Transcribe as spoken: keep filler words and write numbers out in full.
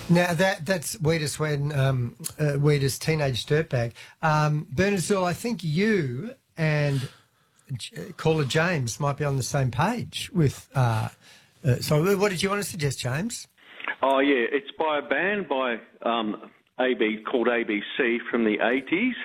Now that that's Weedus when um, uh, Weedus Teenage Dirtbag. Um, Bernard Zool, I think you and J- caller James might be on the same page with. Uh, uh, so, what did you want to suggest, James? Oh yeah, it's by a band by um, A B called A B C from the eighties.